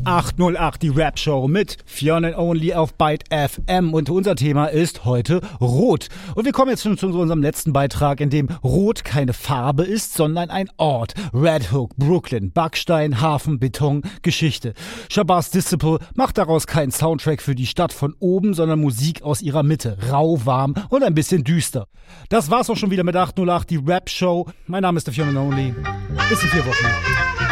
808, die Rap-Show mit Fionn and Only auf Byte FM und unser Thema ist heute Rot. Und wir kommen jetzt schon zu unserem letzten Beitrag, in dem Rot keine Farbe ist, sondern ein Ort. Red Hook, Brooklyn, Backstein, Hafen, Beton, Geschichte. Shabazz Disciple macht daraus keinen Soundtrack für die Stadt von oben, sondern Musik aus ihrer Mitte. Rau, warm und ein bisschen düster. Das war's auch schon wieder mit 808, die Rap-Show. Mein Name ist der Fionn and Only. Bis in 4 Wochen.